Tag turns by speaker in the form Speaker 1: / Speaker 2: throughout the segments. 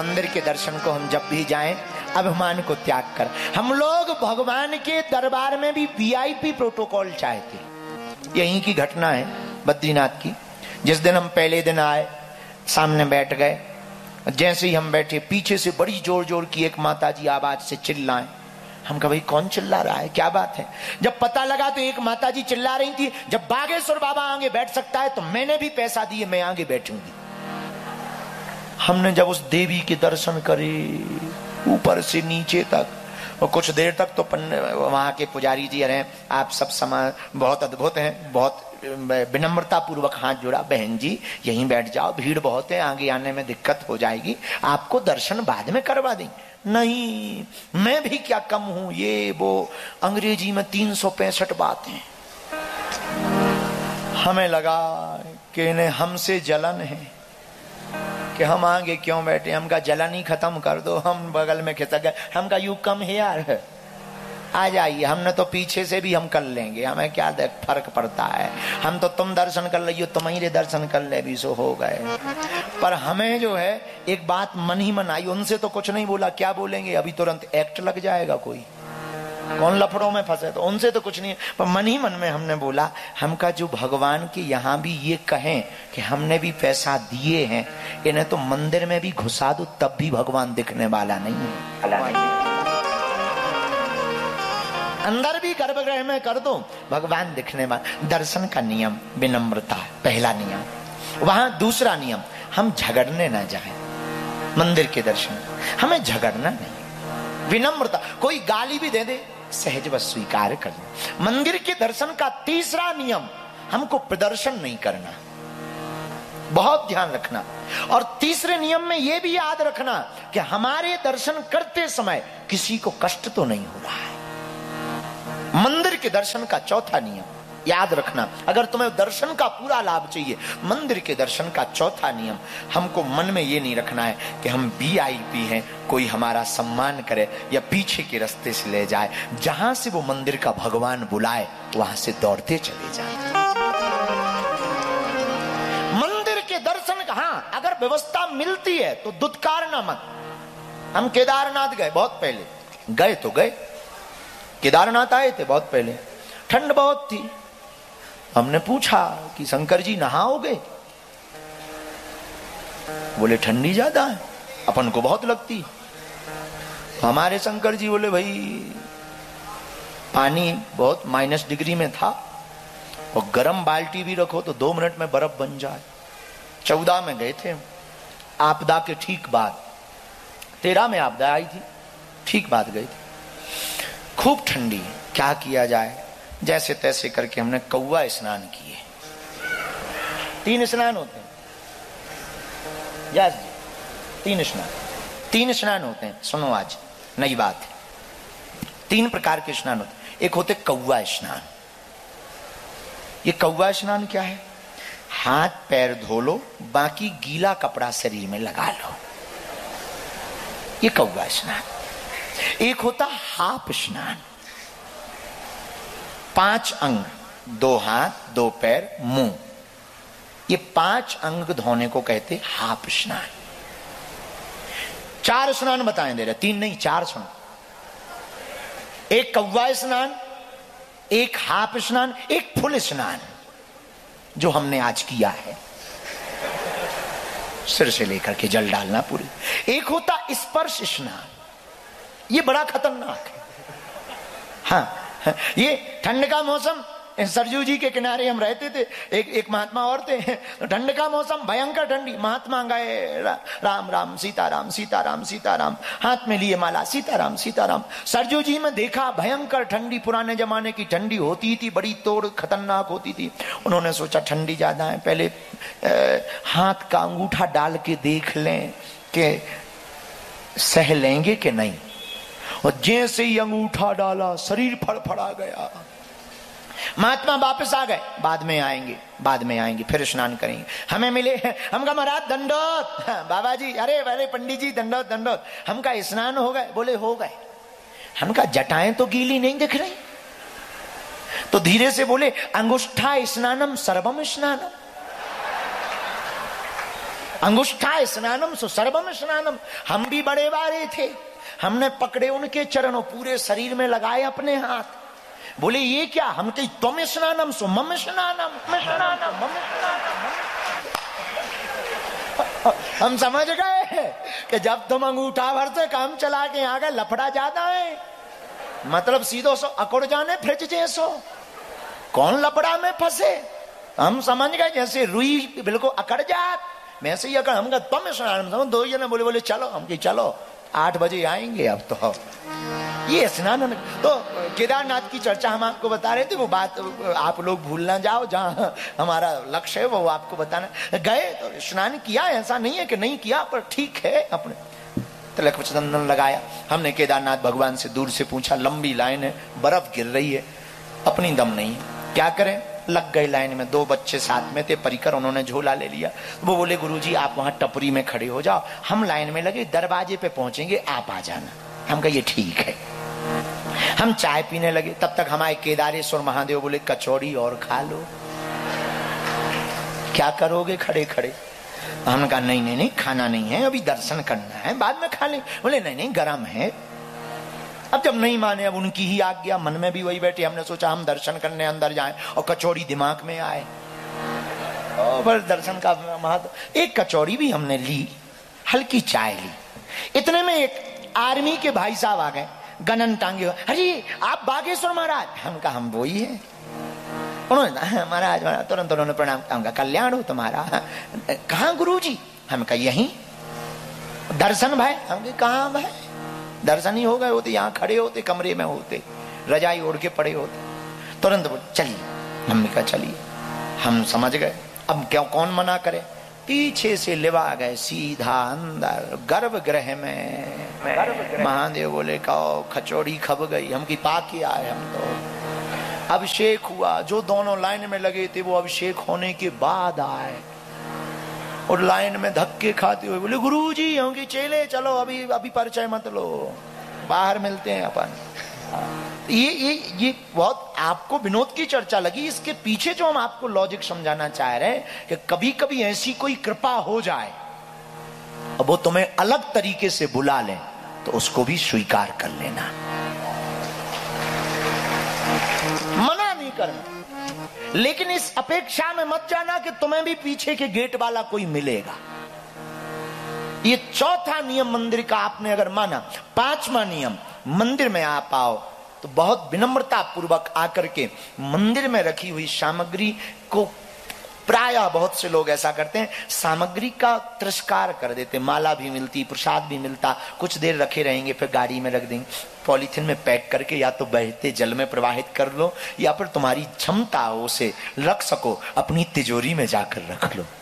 Speaker 1: मंदिर के दर्शन को हम जब भी जाएं अभिमान को त्याग कर। हम लोग भगवान के दरबार में भी वीआईपी प्रोटोकॉल चाहते। यहीं की घटना है बद्रीनाथ की। जिस दिन हम पहले दिन आए, सामने बैठ गए, जैसे ही हम बैठे पीछे से बड़ी जोर जोर की एक माताजी आवाज से चिल्लाएं। हम कहा भाई कौन चिल्ला रहा है, क्या बात है? जब पता लगा तो एक माताजी चिल्ला रही थी, जब बागेश्वर बाबा आगे बैठ सकता है तो मैंने भी पैसा दिए, मैं आगे बैठूंगी। हमने जब उस देवी के दर्शन करे ऊपर से नीचे तक, और कुछ देर तक तो वहां के पुजारी जी रहे, आप सब समाज बहुत अद्भुत हैं, बहुत विनम्रता पूर्वक हाथ जोड़ा, बहन जी यहीं बैठ जाओ, भीड़ बहुत है, आगे आने में दिक्कत हो जाएगी, आपको दर्शन बाद में करवा देंगे। नहीं, मैं भी क्या कम हूं, ये वो अंग्रेजी में 365 बातें। हमें लगा कि इन्हें हमसे जलन है कि हम आगे क्यों बैठे। हम का जलन ही खत्म कर दो, हम बगल में खिसक गए। हम का यू कम हियर, आ जाइए, हमने तो पीछे से भी हम कर लेंगे, हमें क्या फर्क पड़ता है, हम तो तुम दर्शन कर लो, तुम्हारे दर्शन कर ले भी सो हो गए। पर हमें जो है एक बात मन ही मन आई, उनसे तो कुछ नहीं बोला, क्या बोलेंगे, अभी तुरंत एक्ट लग जाएगा, कोई कौन लफड़ों में फंसे, तो उनसे तो कुछ नहीं। पर मन ही मन में हमने बोला, हमका जो भगवान के यहाँ भी ये कहें कि हमने भी पैसा दिए हैं, इन्हें तो मंदिर में भी घुसा दो तब भी भगवान दिखने वाला नहीं है। अंदर भी गर्भगृह में कर दो, भगवान दिखने वाला। दर्शन का नियम विनम्रता, पहला नियम। वहां दूसरा नियम, हम झगड़ने ना जाएं। मंदिर के दर्शन हमें झगड़ना नहीं, विनम्रता। कोई गाली भी दे दे सहज व स्वीकार करना। मंदिर के दर्शन का तीसरा नियम, हमको प्रदर्शन नहीं करना, बहुत ध्यान रखना। और तीसरे नियम में यह भी याद रखना कि हमारे दर्शन करते समय किसी को कष्ट तो नहीं हो रहा है। मंदिर के दर्शन का चौथा नियम याद रखना, अगर तुम्हें दर्शन का पूरा लाभ चाहिए, मंदिर के दर्शन का चौथा नियम, हमको मन में ये नहीं रखना है कि हम वीआईपी हैं, कोई हमारा सम्मान करे या पीछे के रास्ते से ले जाए। जहां से वो मंदिर का भगवान बुलाए वहां से दौड़ते चले जाए। मंदिर के दर्शन का, हाँ अगर व्यवस्था मिलती है तो दुत्कारना मत। हम केदारनाथ गए बहुत पहले, गए तो गए, केदारनाथ आए थे बहुत पहले, ठंड बहुत थी। हमने पूछा कि शंकर जी नहाओगे? बोले ठंडी ज्यादा है, अपन को बहुत लगती। हमारे शंकर जी बोले भाई पानी बहुत -डिग्री में था और गर्म बाल्टी भी रखो तो 2 मिनट में बर्फ बन जाए। 14 में गए थे, आपदा के ठीक बाद, 13 में आपदा आई थी, ठीक बाद गए थे। खूब ठंडी, क्या किया जाए, जैसे तैसे करके हमने कौवा स्नान किए। 3 स्नान होते हैं, यस जी 3 स्नान होते हैं। सुनो आज नई बात है, 3 प्रकार के स्नान होते हैं। एक होते कौवा स्नान। ये कौवा स्नान क्या है? हाथ पैर धो लो, बाकी गीला कपड़ा शरीर में लगा लो, ये कौवा स्नान। एक होता हाफ स्नान, 5 अंग, 2 हाथ 2 पैर मुंह, ये 5 अंग धोने को कहते हाफ स्नान। 4 स्नान बताएं दे रहे, 3 नहीं 4 स्नान। एक कौवा स्नान, एक हाफ स्नान, एक फुल स्नान जो हमने आज किया है, सिर से लेकर के जल डालना पूरी। एक होता स्पर्श स्नान, ये बड़ा खतरनाक है। हाँ, ये ठंड का मौसम, सरजू जी के किनारे हम रहते थे, एक महात्मा और थे, तो ठंड का मौसम भयंकर ठंडी, महात्मा गए राम राम सीताराम सीताराम सीताराम, हाथ में लिए माला सीताराम सीताराम। सरजू जी में देखा भयंकर ठंडी, पुराने जमाने की ठंडी होती थी, बड़ी तोड़ खतरनाक होती थी। उन्होंने सोचा ठंडी ज्यादा है, पहले हाथ का अंगूठा डाल के देख लें कि सह लेंगे कि नहीं। और जैसे ही अंगूठा डाला शरीर फड़फड़ा गया। महात्मा वापस आ गए, बाद में आएंगे, बाद में आएंगे, फिर स्नान करेंगे। हमें मिले, हम कहा महाराज दंडोत, बाबा जी, अरे पंडित जी दंडोत दंडोत। हम कहा स्नान हो गए? बोले हो गए। हम कहा जटाएं तो गीली नहीं दिख रही, तो धीरे से बोले अंगुष्ठा स्नानम सर्वम स्नानम। अंगुष्ठा स्नानम सो सर्वम स्नानम। हम भी बड़े बारे थे, हमने पकड़े उनके चरण और पूरे शरीर में लगाए अपने हाथ। बोले ये क्या? हम कही तुम स्नानम सो मम स्नानम, हम समझ गए कि जब तुम अंगूठा भर से काम चला के आ गए, लफड़ा ज्यादा है, मतलब सीधो सो अकुड़ जाने फ्रिज जैसो, कौन लफड़ा में फंसे। हम समझ गए जैसे रुई बिल्कुल अकड़ जात, वैसे ही अकड़। हम तुम स्नान, दो जने बोले चलो, हम कही चलो 8 बजे आएंगे अब तो। ये स्नान तो केदारनाथ की चर्चा हम आपको बता रहे थे, वो बात आप लोग भूल ना जाओ, जहां हमारा लक्ष्य है वो आपको बताना। गए तो स्नान किया, ऐसा नहीं है कि नहीं किया, पर ठीक है अपने तिलक चंदन लगाया। हमने केदारनाथ भगवान से दूर से पूछा, लंबी लाइन है, बर्फ गिर रही है, अपनी दम नहीं है, क्या करें? लग गए लाइन में। 2 बच्चे साथ में थे, परिकर, उन्होंने झोला ले लिया। वो बोले गुरुजी आप वहां टपरी में खड़े हो जाओ, हम लाइन में लगे, दरवाजे पे पहुंचेंगे, आप आ जाना। हम कहा ये ठीक है। हम चाय पीने लगे, तब तक हमारे केदारेश्वर महादेव बोले कचौड़ी और खा लो। क्या करोगे खड़े खड़े? हमने कहा नहीं नहीं नहीं, खाना नहीं है, अभी दर्शन करना है, बाद में खा लें। बोले नहीं नहीं गर्म है। अब जब नहीं माने, अब उनकी ही आज्ञा, मन में भी वही बैठे। हमने सोचा हम दर्शन करने अंदर जाएं और कचौड़ी दिमाग में आए, और फिर दर्शन का महत्व। एक कचौड़ी भी हमने ली, हल्की चाय ली। इतने में एक आर्मी के भाई साहब आ गए, गनन टांगे, अरे आप बागेश्वर महाराज? हम कहा हम वो ही है। उन्होंने महाराज तुरंत उन्होंने प्रणाम, कहा कल्याण हो तुम्हारा। कहाँ गुरुजी? हम कहा यहीं। दर्शन भाई? हम कहा भाई दर्शन ही हो गए होते, यहाँ खड़े होते, कमरे में होते, रजाई ओढ़ के पड़े होते। तुरंत बोले चलिए। हमने कहा चलिए। हम समझ गए अब क्यों, कौन मना करे। पीछे से लिवा गए सीधा अंदर गर्भगृह में। महादेव बोले कहो कचौड़ी खब गई, हम की पाक ही आए। हम तो अभिषेक हुआ, जो दोनों लाइन में लगे थे वो अभिषेक होने के बाद आए, और लाइन में धक्के खाते हुए बोले गुरुजी हम की चेले चलो, अभी अभी परिचय मत लो, बाहर मिलते हैं अपन। ये बहुत आपको विनोद की चर्चा लगी। इसके पीछे जो हम आपको लॉजिक समझाना चाह रहे हैं कि कभी कभी ऐसी कोई कृपा हो जाए, अब वो तुम्हें अलग तरीके से बुला ले, तो उसको भी स्वीकार कर लेना, मना नहीं करना। लेकिन इस अपेक्षा में मत जाना कि तुम्हें भी पीछे के गेट वाला कोई मिलेगा। ये चौथा नियम मंदिर का आपने अगर माना। 5वां नियम, मंदिर में आप आओ तो बहुत विनम्रता पूर्वक आकर के मंदिर में रखी हुई सामग्री को, प्रायः बहुत से लोग ऐसा करते हैं, सामग्री का तिरस्कार कर देते। माला भी मिलती, प्रसाद भी मिलता, कुछ देर रखे रहेंगे, फिर गाड़ी में रख देंगे, पॉलीथिन में पैक करके या तो बहते जल में प्रवाहित कर लो, या फिर तुम्हारी क्षमता हो उसे रख सको, अपनी तिजोरी में जाकर रख लो,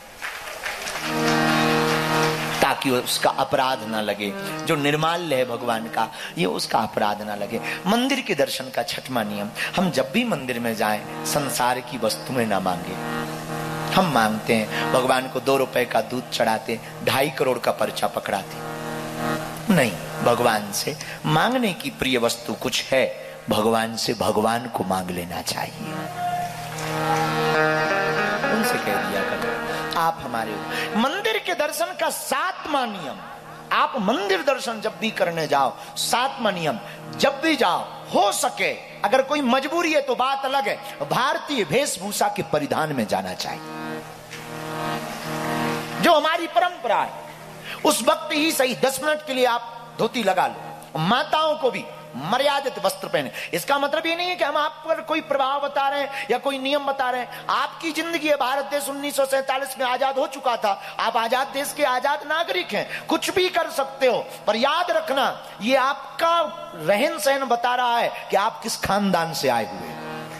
Speaker 1: ताकि उसका अपराध ना लगे। जो निर्माल्य है भगवान का, ये उसका अपराध ना लगे। मंदिर के दर्शन का 6वां नियम, हम जब भी मंदिर में जाएं संसार की वस्तुएं ना मांगे। हम मांगते हैं भगवान को 2 रुपए का दूध चढ़ाते, 2.5 करोड़ का पर्चा पकड़ाते, नहीं, भगवान से मांगने की प्रिय वस्तु कुछ है, भगवान से भगवान को मांग लेना चाहिए। उनसे कह दिया करो आप हमारे। मंदिर के दर्शन का 7वां नियम, आप मंदिर दर्शन जब भी करने जाओ, 7वां नियम, जब भी जाओ हो सके, अगर कोई मजबूरी है तो बात अलग है, भारतीय वेशभूषा के परिधान में जाना चाहिए, जो हमारी परंपरा है। उस वक्त ही सही 10 मिनट के लिए आप धोती लगा लो। माताओं को भी मर्यादित वस्त्र पहने। इसका मतलब ये नहीं है कि हम आप पर कोई प्रभाव बता रहे हैं या कोई नियम बता रहे हैं। आपकी जिंदगी है, भारत देश 1947 में आजाद हो चुका था, आप आजाद देश के आजाद नागरिक हैं, कुछ भी कर सकते हो, पर याद रखना ये आपका रहन सहन बता रहा है कि आप किस खानदान से आए हुए हैं।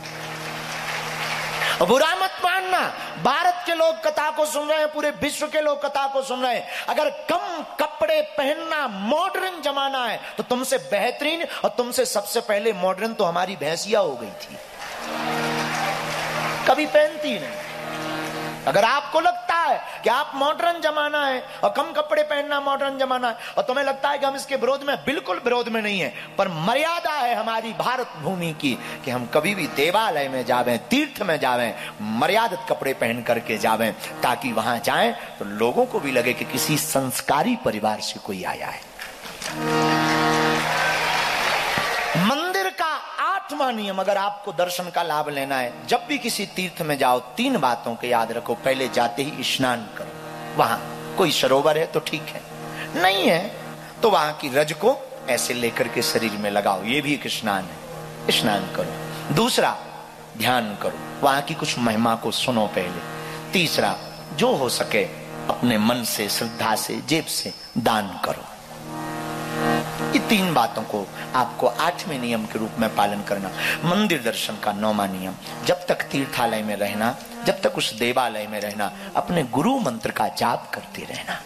Speaker 1: बुरा मत मानना, भारत के लोग कथा को सुन रहे हैं, पूरे विश्व के लोग कथा को सुन रहे हैं। अगर कम कपड़े पहनना मॉडर्न जमाना है तो तुमसे बेहतरीन और तुमसे सबसे पहले मॉडर्न तो हमारी भैंसिया हो गई थी, कभी पहनती नहीं। अगर आपको लगता है कि आप मॉडर्न जमाना है और कम कपड़े पहनना मॉडर्न जमाना है, और तुम्हें लगता है कि हम इसके विरोध में, बिल्कुल विरोध में नहीं है, पर मर्यादा है हमारी भारत भूमि की कि हम कभी भी देवालय में जावें, तीर्थ में जावें, मर्यादित कपड़े पहन करके जावें, ताकि वहां जाएं तो लोगों को भी लगे कि किसी संस्कारी परिवार से कोई आया है। मंदिर का 8वां नियम, अगर आपको दर्शन का लाभ लेना है, जब भी किसी तीर्थ में जाओ 3 बातों को याद रखो। पहले जाते ही स्नान करो, वहां कोई सरोवर है तो ठीक है, नहीं है तो वहां की रज को ऐसे लेकर के शरीर में लगाओ, ये भी एक स्नान है, स्नान करो। दूसरा, ध्यान करो, वहां की कुछ महिमा को सुनो पहले। तीसरा, जो हो सके अपने मन से, श्रद्धा से, जेब से दान करो। ये 3 बातों को आपको 8वें नियम के रूप में पालन करना। मंदिर दर्शन का 9वां नियम, जब तक तीर्थालय में रहना, जब तक उस देवालय में रहना, अपने गुरु मंत्र का जाप करते रहना।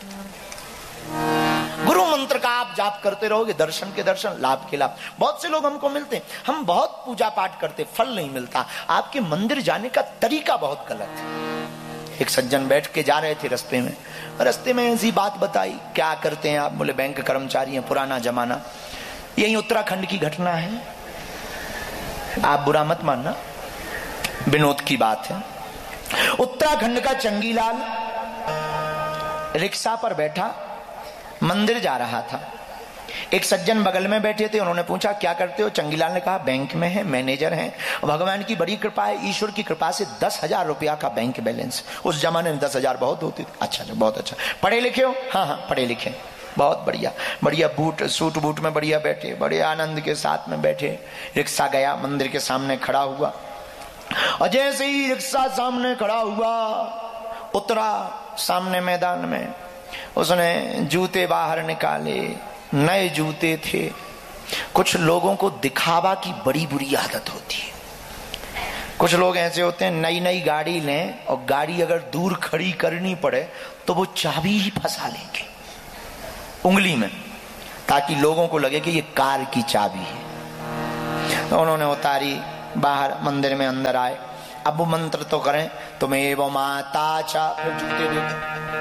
Speaker 1: गुरु मंत्र का आप जाप करते रहोगे, दर्शन के दर्शन, लाभ के लाभ। बहुत से लोग हमको मिलते हैं, हम बहुत पूजा पाठ करते, फल नहीं मिलता। आपके मंदिर जाने का तरीका बहुत गलत है। एक सज्जन बैठ के जा रहे थे रास्ते में ऐसी बात बताई, क्या करते हैं आप? बोले बैंक कर्मचारी हैं, पुराना जमाना। यही उत्तराखंड की घटना है, आप बुरा मत मानना, विनोद की बात है। उत्तराखंड का चंगीलाल रिक्शा पर बैठा मंदिर जा रहा था। एक सज्जन बगल में बैठे थे, उन्होंने पूछा क्या करते हो? चंगीलाल ने कहा बैंक में है, मैनेजर हैं, भगवान की बड़ी कृपा है, ईश्वर की कृपा से 10,000 रुपया का बैंक बैलेंस। उस जमाने में 10,000 बहुत होती थी। अच्छा, बहुत अच्छा। पढ़े लिखे हो? हाँ हाँ पढ़े लिखे, बहुत बढ़िया। बढ़िया बूट, सूट बूट में बढ़िया बैठे, बड़े आनंद के साथ में बैठे। रिक्शा गया, मंदिर के सामने खड़ा हुआ, और जैसे ही रिक्शा सामने खड़ा हुआ, उतरा सामने मैदान में, उसने जूते बाहर निकाले, नए जूते थे। कुछ लोगों को दिखावा की बड़ी बुरी आदत होती है। कुछ लोग ऐसे होते हैं, नई नई गाड़ी लें और गाड़ी अगर दूर खड़ी करनी पड़े तो वो चाबी ही फंसा लेंगे उंगली में, ताकि लोगों को लगे कि ये कार की चाबी है। तो उन्होंने उतारी, बाहर मंदिर में अंदर आए। अब वो मंत्र तो करें, तुम्हें वो माता चा, फिर जूते देखें,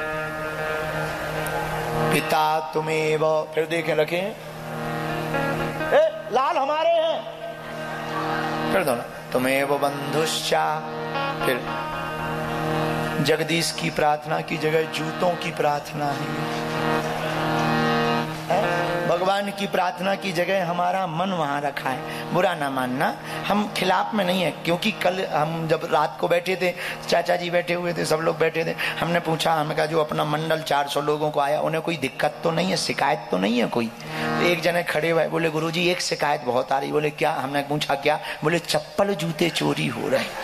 Speaker 1: पिता तुम्हें, फिर देखें रखे, लाल हमारे हैं, फिर दोनों तुम्हें वो बंधुश्चा। फिर जगदीश की प्रार्थना की जगह जूतों की प्रार्थना है, भगवान की प्रार्थना की जगह हमारा मन वहां रखा है। बुरा ना मानना, हम खिलाफ में नहीं है, क्योंकि कल हम जब रात को बैठे थे, चाचा जी बैठे हुए थे, सब लोग बैठे थे, हमने पूछा, हमें कहा जो अपना मंडल 400 लोगों को आया, उन्हें कोई दिक्कत तो नहीं है, शिकायत तो नहीं है कोई? तो एक जने खड़े हुए बोले, गुरुजी एक शिकायत बहुत आ रही। बोले क्या? हमने पूछा क्या? बोले चप्पल जूते चोरी हो रहे।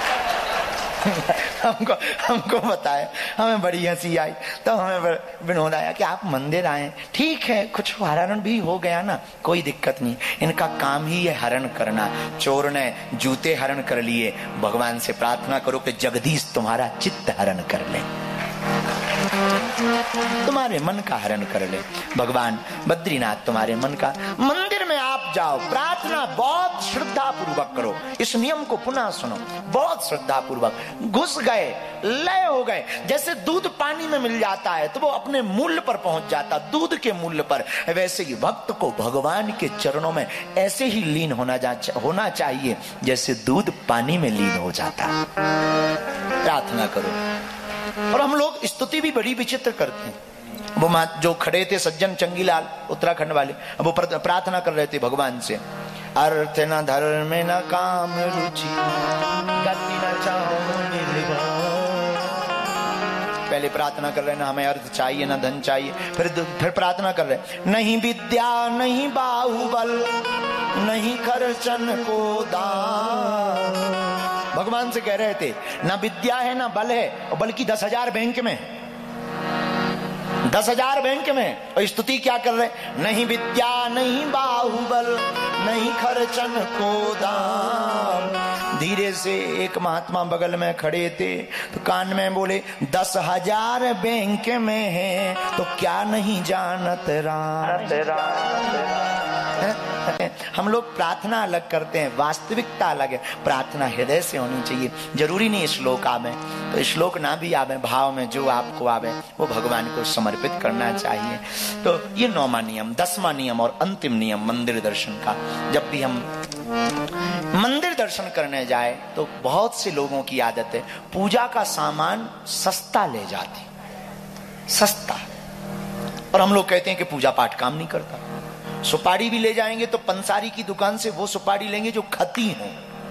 Speaker 1: हमको बताया, हमें बड़ी हंसी आई। तो हमें विनोद आया कि आप मंदिर आए, ठीक है, कुछ हरण भी हो गया ना, कोई दिक्कत नहीं, इनका काम ही है हरण करना। चोर ने जूते हरण कर लिए, भगवान से प्रार्थना करो कि जगदीश तुम्हारा चित्त हरण कर ले, तुम्हारे मन का हरण कर ले। भगवान बद्रीनाथ तुम्हारे मन का। मंदिर में आप जाओ, प्रार्थना बहुत श्रद्धा पूर्वक करो। इस नियम को पुनः सुनो, बहुत श्रद्धा पूर्वक। घुस गए, लय हो गए। जैसे दूध पानी में मिल जाता है तो वो अपने मूल्य पर पहुंच जाता, दूध के मूल्य पर, वैसे ही भक्त को भगवान के चरणों में ऐसे ही लीन होना चाहिए जैसे दूध पानी में लीन हो जाता। प्रार्थना करो। और हम लोग स्तुति भी बड़ी विचित्र करते हैं। वो जो खड़े थे सज्जन चंगीलाल उत्तराखंड वाले, वो प्रार्थना कर रहे थे भगवान से, अर्थ न धर्म न काम रुचि गति न चाहो निर्विवाद। पहले प्रार्थना कर रहे ना, हमें अर्थ चाहिए ना धन चाहिए। फिर प्रार्थना कर रहे, नहीं विद्या नहीं बाहुबल नहीं खर्चन को दान। भगवान से कह रहे थे ना विद्या है ना बल है, और बल्कि 10,000 बैंक में, 10,000 बैंक में। और स्तुति क्या कर रहे, नहीं विद्या नहीं बाहुबल नहीं खर्चन को दाम। धीरे से एक महात्मा बगल में खड़े थे तो कान में बोले, 10,000 बैंक में है तो क्या नहीं जानत राम। हम लोग प्रार्थना अलग करते हैं, वास्तविकता अलग है। प्रार्थना हृदय से होनी चाहिए। जरूरी नहीं श्लोक आवे, तो श्लोक ना भी आवे, भाव में जो आपको आवे वो भगवान को समर्पित करना चाहिए। तो ये 9वां नियम। 10वां नियम और अंतिम नियम मंदिर दर्शन का। जब भी हम मंदिर दर्शन करने जाए तो बहुत से लोगों की आदत है पूजा का सामान सस्ता ले जाते, सस्ता। और हम लोग कहते हैं कि पूजा पाठ काम नहीं करता। सुपारी भी ले जाएंगे तो पंसारी की दुकान से वो सुपारी लेंगे जो खती हो,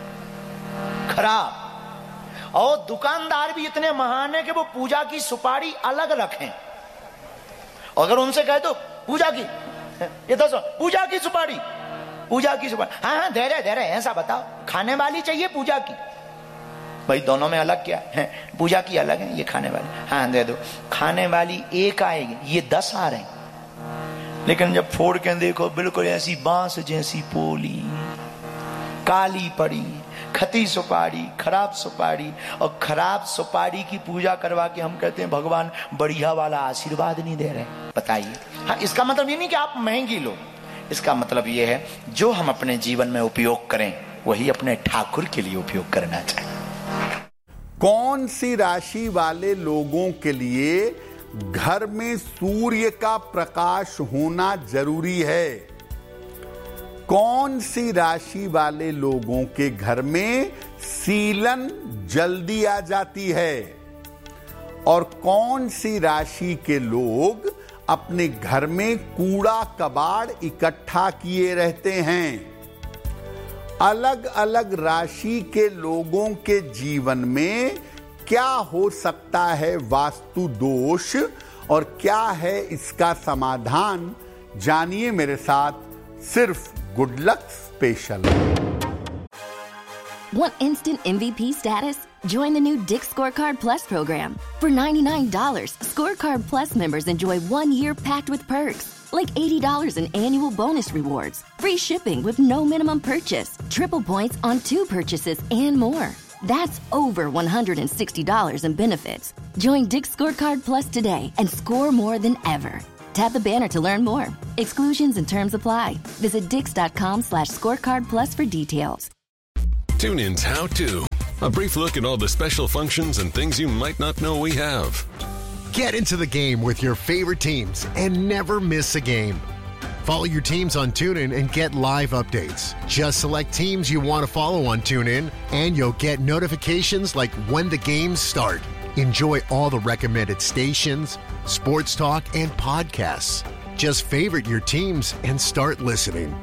Speaker 1: खराब। और दुकानदार भी इतने महान है कि वो पूजा की सुपारी अलग रखें। अगर उनसे कहे तो पूजा की, ये तो पूजा की सुपारी, पूजा की सुपारी, हाँ दे रहे ऐसा बताओ, खाने वाली चाहिए पूजा की? भाई दोनों में अलग क्या है? पूजा की अलग है, ये खाने वाली, हाँ दे दो। खाने वाली एक आएगी, ये 10 आ रहे हैं। लेकिन जब फोड़ के देखो बिल्कुल ऐसी बांस जैसी पोली, काली पड़ी, खती सुपारी, खराब सुपारी। और खराब सुपारी की पूजा करवा के हम कहते हैं भगवान बढ़िया वाला आशीर्वाद नहीं दे रहे। बताइए। हाँ, इसका मतलब ये नहीं कि आप महंगी लो, इसका मतलब ये है जो हम अपने जीवन में उपयोग करें वही अपने ठाकुर के लिए उपयोग करना चाहिए।
Speaker 2: कौन सी राशि वाले लोगों के लिए घर में सूर्य का प्रकाश होना जरूरी है? कौन सी राशि वाले लोगों के घर में सीलन जल्दी आ जाती है? और कौन सी राशि के लोग अपने घर में कूड़ा कबाड़ इकट्ठा किए रहते हैं? अलग अलग राशि के लोगों के जीवन में क्या हो सकता है वास्तु दोष और क्या है इसका समाधान? जानिए मेरे साथ सिर्फ good luck special.
Speaker 3: Want instant MVP status? Join the new Dick's Scorecard Plus program. For $99, Scorecard Plus members enjoy 1 year packed with perks, like $80 in annual bonus rewards, free shipping with no minimum purchase, triple points on 2 purchases, and more. That's over $160 in benefits. Join Dick's Scorecard Plus today and score more than ever. Tap the banner to learn more. Exclusions and terms apply. Visit Dix.com/scorecard plus for details.
Speaker 4: Tune in's How To. A brief look at all the special functions and things you might not know we have.
Speaker 5: Get into the game with your favorite teams and never miss a game. Follow your teams on TuneIn and get live updates. Just select teams you want to follow on TuneIn and you'll get notifications like when the games start. Enjoy all the recommended stations, sports talk, and podcasts. Just favorite your teams and start listening.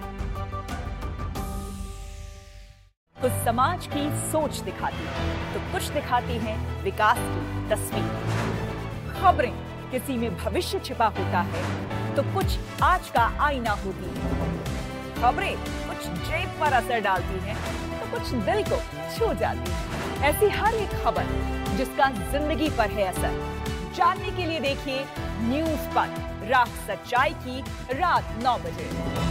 Speaker 6: कुछ समाज की सोच दिखाती है तो कुछ दिखाती है विकास की तस्वीर। खबरें किसी में भविष्य छिपा होता है तो कुछ आज का आईना होती है। खबरें कुछ जेब पर असर डालती हैं तो कुछ दिल को छू जाती है। ऐसी हर एक खबर जिसका जिंदगी पर है असर, जानने के लिए देखिए न्यूज़ पर रात सच्चाई की रात 9 बजे।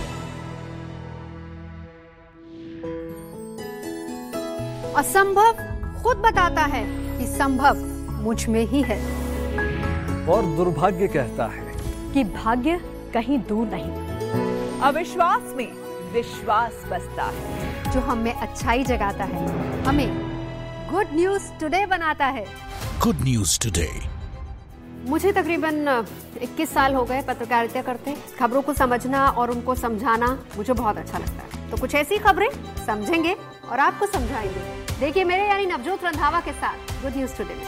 Speaker 7: असंभव खुद बताता है कि संभव मुझ में ही है।
Speaker 8: और दुर्भाग्य कहता है
Speaker 7: कि भाग्य कहीं दूर नहीं।
Speaker 6: अविश्वास में विश्वास बसता है।
Speaker 7: जो हमें अच्छाई जगाता है, हमें गुड न्यूज टुडे बनाता है।
Speaker 4: Good News Today.
Speaker 7: मुझे तकरीबन 21 साल हो गए पत्रकारिता करते। खबरों को समझना और उनको समझाना मुझे बहुत अच्छा लगता है। तो कुछ ऐसी खबरें समझेंगे और आपको समझाएंगे। देखिए मेरे यानी नवजोत रंधावा के साथ good news today.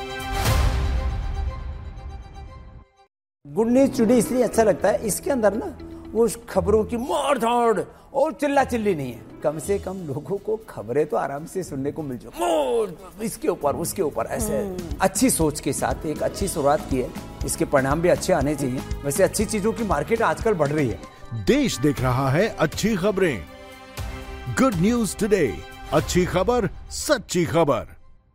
Speaker 9: Good news today इसलिए अच्छा लगता है, इसके अंदर ना वो खबरों की मार धाड़ और चिल्ला चिल्ली नहीं है। कम से कम लोगों को खबरें तो आराम से सुनने को मिल जाए, इसके ऊपर उसके ऊपर ऐसे अच्छी सोच के साथ एक अच्छी शुरुआत की है। इसके परिणाम भी अच्छे आने चाहिए। वैसे अच्छी चीजों की मार्केट आजकल बढ़ रही है।
Speaker 10: देश देख रहा है अच्छी खबरें। गुड न्यूज टुडे, अच्छी खबर सच्ची खबर।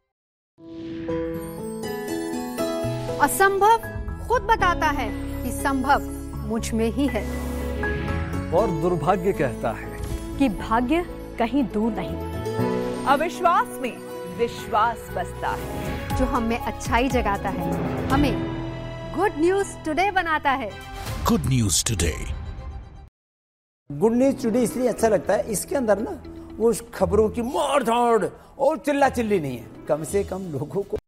Speaker 7: असंभव खुद बताता है कि संभव मुझ में ही है।
Speaker 8: और दुर्भाग्य कहता है
Speaker 7: कि भाग्य कहीं दूर नहीं।
Speaker 6: अविश्वास में विश्वास बसता है।
Speaker 7: जो हमें अच्छाई जगाता है, हमें गुड न्यूज टुडे बनाता है।
Speaker 4: Good News Today.
Speaker 9: Good news today इसलिए अच्छा लगता है, इसके अंदर ना वो खबरों की मार धाड़ और चिल्ला चिल्ली नहीं है, कम से कम लोगों को।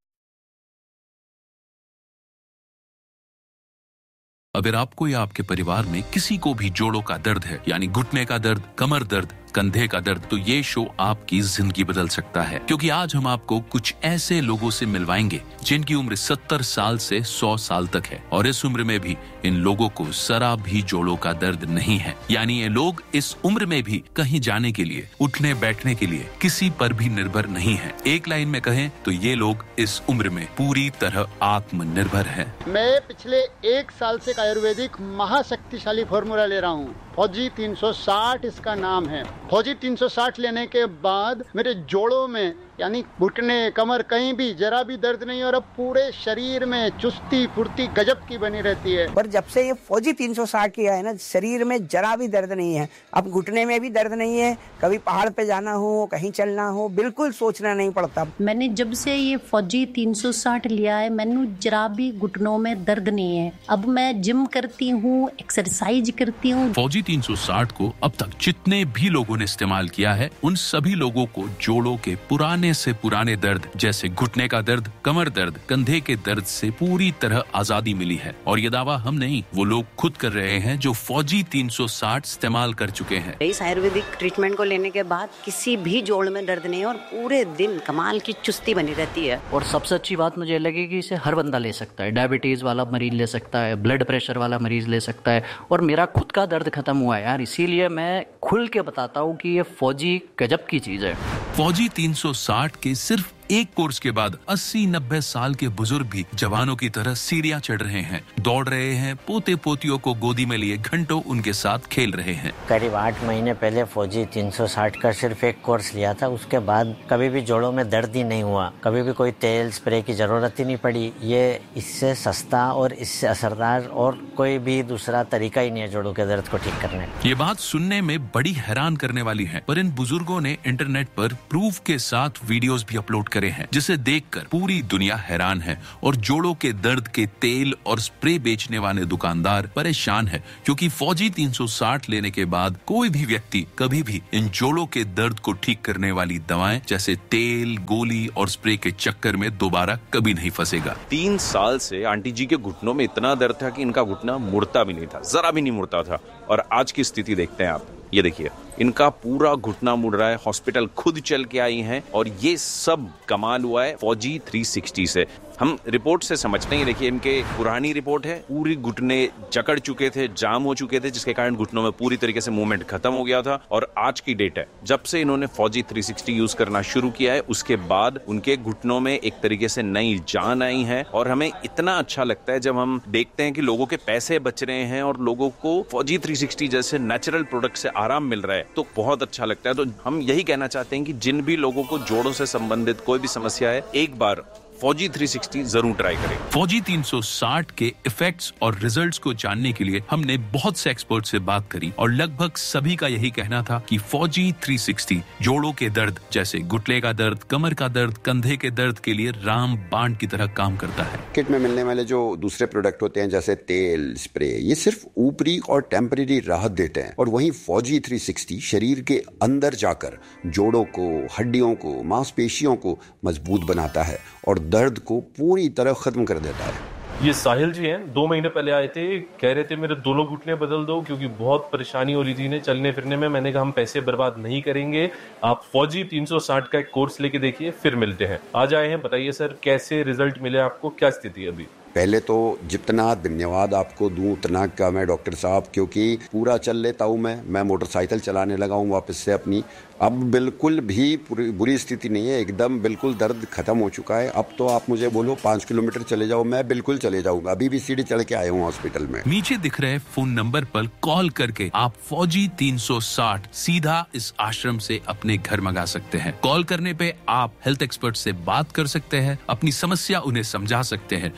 Speaker 11: अगर आपको या आपके परिवार में किसी को भी जोड़ों का दर्द है, यानी घुटने का दर्द, कमर दर्द, कंधे का दर्द, तो ये शो आपकी जिंदगी बदल सकता है, क्योंकि आज हम आपको कुछ ऐसे लोगों से मिलवाएंगे जिनकी उम्र 70 साल से 100 साल तक है, और इस उम्र में भी इन लोगों को जरा भी जोड़ों का दर्द नहीं है। यानी ये लोग इस उम्र में भी कहीं जाने के लिए, उठने बैठने के लिए किसी पर भी निर्भर नहीं है। एक लाइन में कहें तो ये लोग इस उम्र में पूरी तरह आत्मनिर्भर है।
Speaker 12: मैं पिछले 1 साल से आयुर्वेदिक महाशक्तिशाली फॉर्मूला ले रहा हूँ, फौजी 360 इसका नाम है। फौजी 360 लेने के बाद मेरे जोड़ों में यानी घुटने, कमर, कहीं भी जरा भी दर्द नहीं, और अब पूरे शरीर में चुस्ती फुर्ती गजब की बनी रहती है।
Speaker 13: पर जब से ये फौजी 360 किया है ना, शरीर में जरा भी दर्द नहीं है। अब घुटने में भी दर्द नहीं है, कभी पहाड़ पे जाना हो, कहीं चलना हो, बिल्कुल सोचना नहीं पड़ता।
Speaker 14: मैंने जब से ये फौजी 360 लिया है, मैंने जरा भी घुटनों में दर्द नहीं है। अब मैं जिम करती हूँ, एक्सरसाइज करती हूँ।
Speaker 11: फौजी 360 को अब तक जितने भी लोगों ने इस्तेमाल किया है, उन सभी लोगों को जोड़ों के पुराने से पुराने दर्द जैसे घुटने का दर्द, कमर दर्द, कंधे के दर्द से पूरी तरह आजादी मिली है। और ये दावा हम नहीं, वो लोग खुद कर रहे हैं जो फौजी 360 इस्तेमाल कर चुके हैं।
Speaker 15: इस आयुर्वेदिक ट्रीटमेंट को लेने के बाद किसी भी जोड़ में दर्द नहीं, और पूरे दिन कमाल की चुस्ती बनी रहती है।
Speaker 16: और सबसे अच्छी बात मुझे लगी कि इसे हर बंदा ले सकता है। डायबिटीज वाला मरीज ले सकता है, ब्लड प्रेशर वाला मरीज ले सकता है, और मेरा खुद का दर्द खत्म हुआ है यार। इसीलिए मैं खुल के बताता हूँ कि ये फौजी गजब की चीज है।
Speaker 11: फौजी 360 के सिर्फ एक कोर्स के बाद 80-90 साल के बुजुर्ग भी जवानों की तरह सीढ़ियां चढ़ रहे हैं, दौड़ रहे हैं, पोते पोतियों को गोदी में लिए घंटों उनके साथ खेल रहे हैं।
Speaker 17: करीब 8 महीने पहले फौजी 360 का सिर्फ एक कोर्स लिया था, उसके बाद कभी भी जोड़ों में दर्द ही नहीं हुआ, कभी भी कोई तेल स्प्रे की जरूरत ही नहीं पड़ी। ये इससे सस्ता और इससे असरदार और कोई भी दूसरा तरीका ही नहीं है जोड़ों के दर्द को ठीक करने।
Speaker 11: ये बात सुनने में बड़ी हैरान करने वाली है, पर इन बुजुर्गों ने इंटरनेट पर प्रूफ के साथ वीडियोस भी अपलोड करे हैं, जिसे देखकर पूरी दुनिया हैरान है। और जोड़ों के दर्द के तेल और स्प्रे बेचने वाले दुकानदार परेशान है, क्योंकि फौजी 360 लेने के बाद कोई भी व्यक्ति कभी भी इन जोड़ों के दर्द को ठीक करने वाली दवाएं जैसे तेल, गोली और स्प्रे के चक्कर में दोबारा कभी नहीं फंसेगा।
Speaker 18: 3 साल से आंटी जी के घुटनों में इतना दर्द था कि इनका घुटना मुड़ता भी नहीं था, जरा भी नहीं मुड़ता था। और आज की स्थिति देखते हैं आप, ये देखिए इनका पूरा घुटना मुड़ रहा है। हॉस्पिटल खुद चल के आई हैं, और ये सब कमाल हुआ है फौजी 360 से। हम रिपोर्ट से समझते हैं, देखिए इनके पुरानी रिपोर्ट है, पूरी घुटने जकड़ चुके थे, जाम हो चुके थे, जिसके कारण घुटनों में पूरी तरीके से मूवमेंट खत्म हो गया था। और आज की डेट है, जब से इन्होंने फौजी 360 यूज करना शुरू किया है, उसके बाद उनके घुटनों में एक तरीके से नई जान आई है। और हमें इतना अच्छा लगता है जब हम देखते हैं कि लोगों के पैसे बच रहे हैं और लोगों को फौजी 360 जैसे नेचुरल प्रोडक्ट से आराम मिल रहा है, तो बहुत अच्छा लगता है। तो हम यही कहना चाहते हैं कि जिन भी लोगों को जोड़ों से संबंधित कोई भी समस्या है, एक बार फौजी 360 जरूर ट्राई करें।
Speaker 11: फौजी 360 के इफेक्ट्स और रिजल्ट्स को जानने के लिए हमने बहुत से एक्सपर्ट से बात करी, और लगभग सभी का यही कहना था कि फौजी 360 जोड़ों के दर्द जैसे घुटने का दर्द, कमर का दर्द, कंधे के दर्द के लिए रामबाण की तरह काम करता है।
Speaker 19: किट में मिलने वाले जो दूसरे प्रोडक्ट होते हैं जैसे तेल, स्प्रे, ये सिर्फ ऊपरी और टेम्परेरी राहत देते हैं, और वहीं फौजी 360 शरीर के अंदर जाकर जोड़ों को, हड्डियों को, मांसपेशियों को मजबूत बनाता है और दर्द को पूरी तरह खत्म कर देता है।
Speaker 20: ये साहिल जी हैं, 2 महीने पहले आए थे, कह रहे थे मेरे दोनों घुटने बदल दो क्योंकि बहुत परेशानी हो रही थी इन्हें चलने फिरने में। मैंने कहा हम पैसे बर्बाद नहीं करेंगे, आप फौजी 360 का एक कोर्स लेके देखिए, फिर मिलते हैं। आज आए हैं, बताइए सर कैसे रिजल्ट मिले आपको, क्या स्थिति है अभी?
Speaker 19: पहले तो जितना धन्यवाद आपको दूं उतना का मैं डॉक्टर साहब, क्योंकि पूरा चल लेता हूं मैं मोटरसाइकिल चलाने लगा हूं वापस से अपनी। अब बिल्कुल भी बुरी स्थिति नहीं है, एकदम बिल्कुल दर्द खत्म हो चुका है। अब तो आप मुझे बोलो 5 किलोमीटर चले जाओ, मैं बिल्कुल चले जाऊंगा। अभी भी सीढ़ी चढ़ के आया हूँ हॉस्पिटल में।
Speaker 11: नीचे दिख रहे फोन नंबर पर कॉल करके आप फौजी 360 सीधा इस आश्रम से अपने घर मंगा सकते हैं। कॉल करने पे आप हेल्थ एक्सपर्ट से बात कर सकते हैं, अपनी समस्या उन्हें समझा सकते हैं। फिर चाहे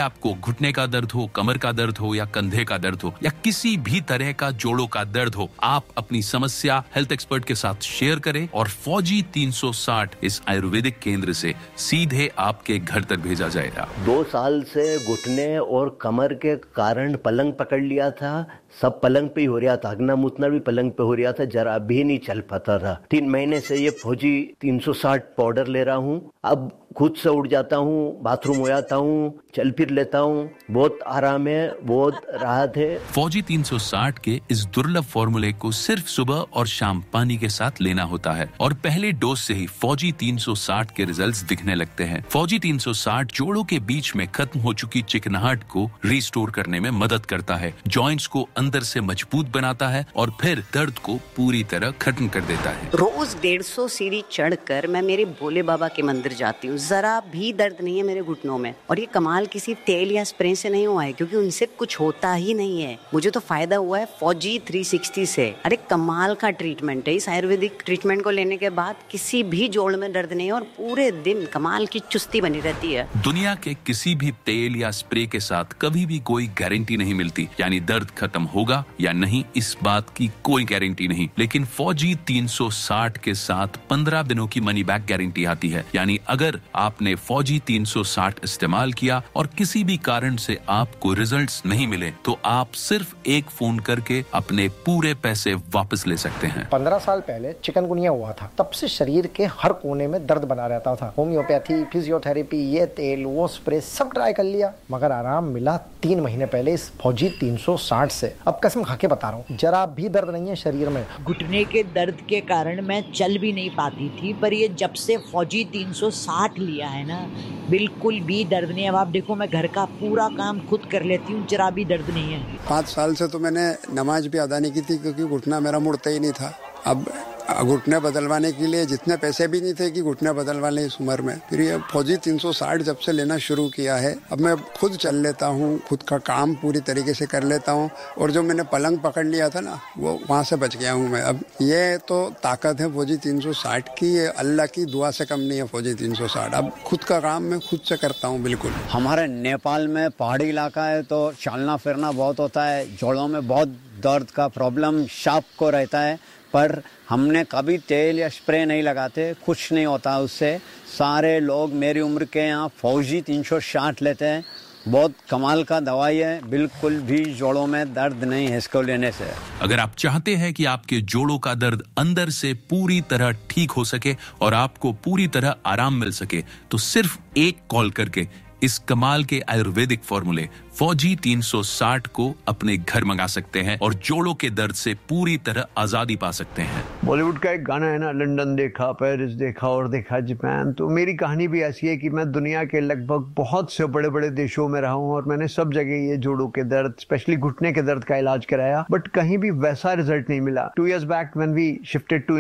Speaker 11: आपको घुटने का दर्द हो, कमर का दर्द हो या कंधे का दर्द हो या किसी भी तरह का जोड़ों का दर्द हो, आप अपनी समस्या हेल्थ एक्सपर्ट के साथ शेयर करें और फौजी 360 इस आयुर्वेदिक केंद्र से सीधे आपके घर तक भेजा जाएगा।
Speaker 21: 2 साल से घुटने और कमर के कारण पलंग पकड़ लिया था, सब पलंग पे ही हो रहा था, हगना मुतना भी पलंग पे हो रहा था, जरा भी नहीं चल पाता था। 3 महीने से ये फौजी 360 पाउडर ले रहा हूँ, अब खुद से उठ जाता हूँ, बाथरूम हो जाता हूँ, चल फिर लेता हूँ, बहुत आराम है, बहुत राहत है।
Speaker 11: फौजी 360 के इस दुर्लभ फॉर्मूले को सिर्फ सुबह और शाम पानी के साथ लेना होता है और पहले डोज से ही फौजी 360 के रिजल्ट्स दिखने लगते हैं। फौजी 360 जोड़ों के बीच में खत्म हो चुकी चिकनाहट को रिस्टोर करने में मदद करता है, जॉइंट्स को अंदर से मजबूत बनाता है और फिर दर्द को पूरी तरह खत्म कर देता है।
Speaker 15: रोज 150 सीढ़ी चढ़कर मैं मेरे भोले बाबा के मंदिर जाती हूँ, जरा भी दर्द नहीं है मेरे घुटनों में। और ये कमाल किसी तेल या स्प्रे से नहीं हुआ है, क्योंकि उनसे कुछ होता ही नहीं है। मुझे तो फायदा हुआ है फौजी 360 से। अरे कमाल का ट्रीटमेंट है। इस आयुर्वेदिक ट्रीटमेंट को लेने के बाद किसी भी जोड़ में दर्द नहीं है और पूरे दिन कमाल की चुस्ती बनी रहती है।
Speaker 11: दुनिया के किसी भी तेल या स्प्रे के साथ कभी भी कोई गारंटी नहीं मिलती, यानी दर्द खत्म होगा या नहीं इस बात की कोई गारंटी नहीं। लेकिन फौजी 360 के साथ 15 दिनों की मनी बैक गारंटी आती है, यानी अगर आपने फौजी 360 इस्तेमाल किया और किसी भी कारण से आपको रिजल्ट्स नहीं मिले तो आप सिर्फ एक फोन करके अपने पूरे पैसे वापस ले सकते हैं।
Speaker 22: 15 साल पहले चिकनगुनिया हुआ था, तब से शरीर के हर कोने में दर्द बना रहता था। होम्योपैथी, फिजियोथेरेपी, ये तेल वो स्प्रे सब ट्राई कर लिया, मगर आराम मिला 3 महीने पहले इस फौजी 360 से। अब कसम खा के बता रहा हूँ, जरा भी दर्द नहीं है शरीर में।
Speaker 23: घुटने के दर्द के कारण मैं चल भी नहीं पाती थी, पर ये जब से फौजी 360 लिया है ना, बिल्कुल भी दर्द नहीं है। अब आप देखो, मैं घर का पूरा काम खुद कर लेती हूँ, जरा भी दर्द नहीं है।
Speaker 24: 5 साल से तो मैंने नमाज भी अदा नहीं की थी, क्योंकि घुटना मेरा मुड़ता ही नहीं था। अब घुटने बदलवाने के लिए जितने पैसे भी नहीं थे कि घुटने बदलवाने इस उम्र में, फिर ये फौजी 360 जब से लेना शुरू किया है, अब मैं खुद चल लेता हूँ, खुद का काम पूरी तरीके से कर लेता हूँ। और जो मैंने पलंग पकड़ लिया था ना, वो वहाँ से बच गया हूँ मैं। अब ये तो ताकत है फौजी 360 की, ये अल्लाह की दुआ से कम नहीं है फौजी 360। अब खुद का काम मैं खुद से करता हूँ बिल्कुल।
Speaker 25: हमारे नेपाल में पहाड़ी इलाका है तो चलना फिरना बहुत होता है, जोड़ों में बहुत दर्द का प्रॉब्लम शाप को रहता है, पर हमने कभी तेल या स्प्रे नहीं लगाते, कुछ नहीं होता उससे। सारे लोग मेरी उम्र के यहाँ फौजी 360 लेते हैं, बहुत कमाल का दवाई है, बिल्कुल भी जोड़ों में दर्द नहीं है इसको लेने से।
Speaker 11: अगर आप चाहते हैं कि आपके जोड़ों का दर्द अंदर से पूरी तरह ठीक हो सके और आपको पूरी तरह आराम मिल सके, तो सिर्फ एक कॉल करके इस कमाल के आयुर्वेदिक फॉर्मूले फौजी 360 को अपने घर मंगा सकते हैं और जोड़ों के दर्द से पूरी तरह आजादी पा सकते हैं।
Speaker 26: बॉलीवुड का एक गाना है ना, लंदन देखा, पेरिस देखा और देखा जापान। तो मेरी कहानी भी ऐसी है कि मैं दुनिया के लगभग बहुत से बड़े बड़े देशों में रहा हूँ और मैंने सब जगह ये जोड़ों के दर्द, स्पेशली घुटने के दर्द का इलाज कराया, बट कहीं भी वैसा रिजल्ट नहीं मिला। 2 years back when we shifted to